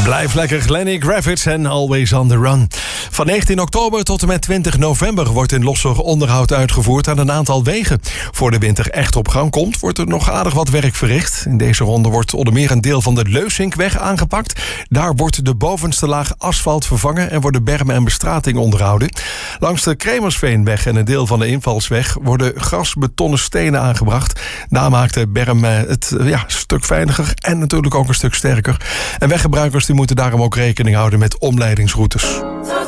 Blijf lekker, Lenny Kravitz en Always on the Run. Van 19 oktober tot en met 20 november wordt in Losser onderhoud uitgevoerd aan een aantal wegen. Voor de winter echt op gang komt, wordt er nog aardig wat werk verricht. In deze ronde wordt onder meer een deel van de Leusinkweg aangepakt. Daar wordt de bovenste laag asfalt vervangen en worden bermen en bestrating onderhouden. Langs de Kremersveenweg en een deel van de invalsweg worden grasbetonnen stenen aangebracht. Daar maakt de berm het een stuk veiliger en natuurlijk ook een stuk sterker. En weggebruikers die moeten daarom ook rekening houden met omleidingsroutes.